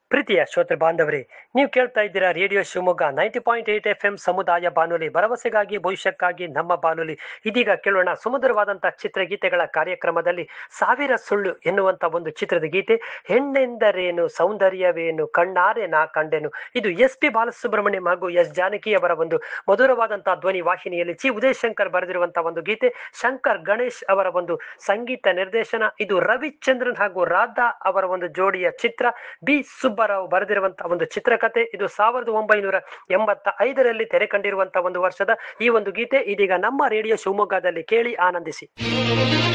ಪ್ರೀತಿಯ ಶ್ರೋತೃ ಬಾಂಧವರೇ, ನೀವು ಕೇಳ್ತಾ ಇದ್ದೀರಾ ರೇಡಿಯೋ ಶಿವಮೊಗ್ಗ 90.8 FM ಸಮುದಾಯ ಬಾನುಲಿ, ಭರವಸೆಗಾಗಿ ಭವಿಷ್ಯಕ್ಕಾಗಿ ನಮ್ಮ ಬಾನುಲಿ. ಇದೀಗ ಕೇಳೋಣ ಸುಮಧುರವಾದಂತಹ ಚಿತ್ರಗೀತೆಗಳ ಕಾರ್ಯಕ್ರಮದಲ್ಲಿ ಸಾವಿರ ಸುಳ್ಳು ಎನ್ನುವಂತ ಒಂದು ಚಿತ್ರದ ಗೀತೆ. ಹೆಣ್ಣೆಂದರೇನು ಸೌಂದರ್ಯವೇನು ಕಣ್ಣಾರೆ ನಾ ಕಂಡೆನು. ಇದು SP ಬಾಲಸುಬ್ರಹ್ಮಣ್ಯಂ ಹಾಗೂ S ಜಾನಕಿ ಅವರ ಒಂದು ಮಧುರವಾದಂತಹ ಧ್ವನಿ ವಾಹಿನಿಯಲ್ಲಿ ಉದಯ್ ಶಂಕರ್ ಬರೆದಿರುವಂತಹ ಒಂದು ಗೀತೆ. ಶಂಕರ್ ಗಣೇಶ್ ಅವರ ಒಂದು ಸಂಗೀತ ನಿರ್ದೇಶನ. ಇದು ರವಿಚಂದ್ರನ್ ಹಾಗೂ ರಾಧಾ ಅವರ ಒಂದು ಜೋಡಿಯ ಚಿತ್ರ. ಬಿ ಸುಬ್ಬರಾವ್ ಬರೆದಿರುವಂತಹ ಒಂದು ಚಿತ್ರಕಥೆ. ಇದು 1985ರಲ್ಲಿ ತೆರೆ ಕಂಡಿರುವಂತಹ ಒಂದು ವರ್ಷದ ಈ ಒಂದು ಗೀತೆ ಇದೀಗ ನಮ್ಮ ರೇಡಿಯೋ ಶಿವಮೊಗ್ಗದಲ್ಲಿ ಕೇಳಿ ಆನಂದಿಸಿ.